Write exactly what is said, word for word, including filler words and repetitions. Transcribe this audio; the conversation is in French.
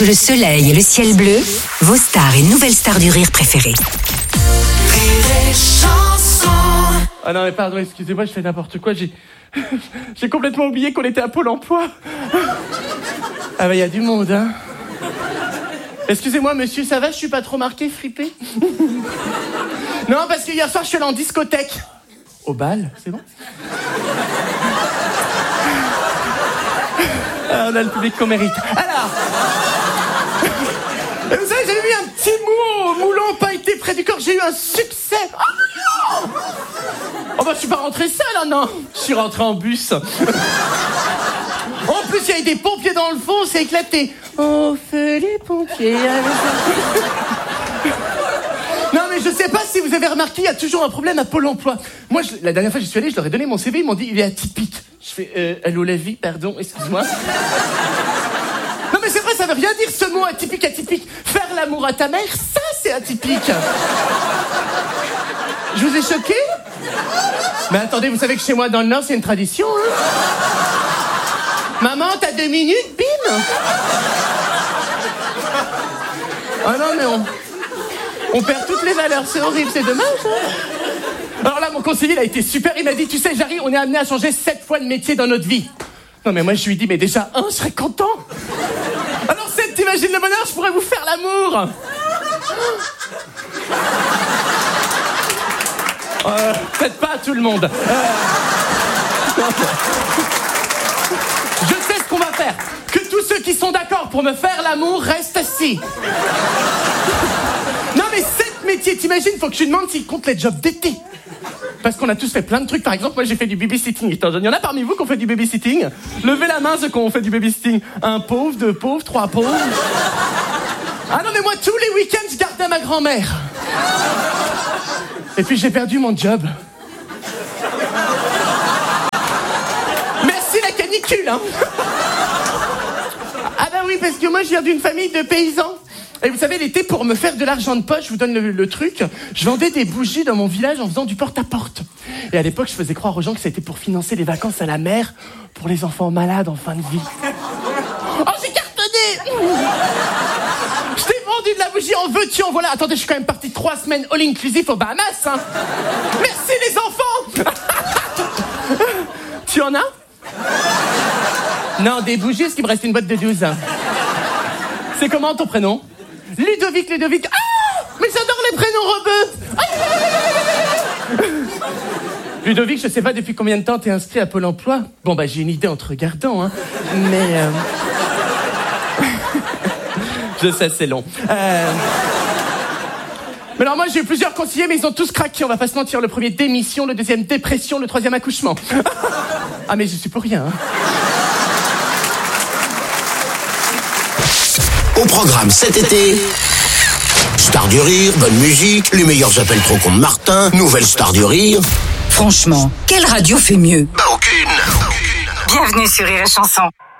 Sous le soleil et le ciel bleu, vos stars et nouvelles stars du rire préférées. Rire et chanson. Ah non mais pardon, excusez-moi, je fais n'importe quoi, j'ai... j'ai complètement oublié qu'on était à Pôle emploi. Ah bah il y a du monde, hein. Excusez-moi monsieur, ça va, je suis pas trop marqué, fripé? Non, parce que hier soir je suis allé en discothèque. Au bal, c'est bon? Ah, on a le public qu'on mérite. Alors, vous savez, j'avais mis un petit mot au moulon pailleté près du corps, j'ai eu un succès. Oh, non oh bah je suis pas rentré seul, hein, non. Je suis rentré en bus. En plus, il y avait des pompiers dans le fond, c'est éclaté. On fait les pompiers. Non mais je sais pas si vous avez remarqué, il y a toujours un problème à Pôle emploi. Moi, je, la dernière fois que j'y suis allé, je leur ai donné mon C V, ils m'ont dit il est atypique. Je fais euh, allô la vie, pardon, excuse-moi. Non mais c'est vrai, ça veut rien dire ce mot atypique, atypique. Faire l'amour à ta mère, ça c'est atypique. Je vous ai choqué? Mais attendez, vous savez que chez moi dans le Nord, c'est une tradition, hein. Maman, t'as deux minutes, bim. Ah non mais on... On perd toutes les valeurs, c'est horrible, c'est dommage, hein. Alors là, mon conseiller, il a été super, il m'a dit, tu sais, Jarry, on est amené à changer sept fois de métier dans notre vie. Non, mais moi, je lui ai dit, mais déjà, un, je serais content. Alors, sept, t'imagines le bonheur, je pourrais vous faire l'amour. Euh, faites pas à tout le monde. Euh... Je sais ce qu'on va faire. Que tous ceux qui sont d'accord pour me faire l'amour restent assis. Non mais sept métiers, t'imagines, faut que je lui demande s'il compte les jobs d'été. Parce qu'on a tous fait plein de trucs. Par exemple, moi j'ai fait du babysitting. Il y en a parmi vous qui ont fait du babysitting? Levez la main ceux qui ont fait du babysitting. Un pauvre, deux pauvres, trois pauvres. Ah non mais moi tous les week-ends je gardais ma grand-mère. Et puis j'ai perdu mon job. Merci la canicule, hein. Ah bah oui, parce que moi je viens d'une famille de paysans. Et vous savez, l'été, pour me faire de l'argent de poche, je vous donne le, le truc, je vendais des bougies dans mon village en faisant du porte-à-porte. Et à l'époque, je faisais croire aux gens que c'était pour financer les vacances à la mer pour les enfants malades en fin de vie. Oh, j'ai cartonné. Je t'ai vendu de la bougie, en veux-tu, en voilà. Attendez, je suis quand même parti trois semaines all-inclusive aux Bahamas, hein. Merci les enfants. Tu en as? Non, des bougies, est-ce qu'il me reste une boîte de douze? C'est comment ton prénom? Ludovic, Ludovic. Ah! Mais j'adore les prénoms rebeux. Ah! Ludovic, je sais pas depuis combien de temps t'es inscrit à Pôle emploi. Bon, bah, j'ai une idée en te regardant, hein. Mais... Euh... je sais, c'est long. Euh... Mais alors moi, j'ai eu plusieurs conseillers, mais ils ont tous craqué. On va pas se mentir. Le premier, démission. Le deuxième, dépression. Le troisième, accouchement. Ah, mais je suis pour rien, hein. Au programme cet été, Star du Rire, bonne musique, les meilleurs appels trop cons de Martin, nouvelle Star du Rire. Franchement, quelle radio fait mieux? Bah aucune. Bienvenue sur Rire et Chanson.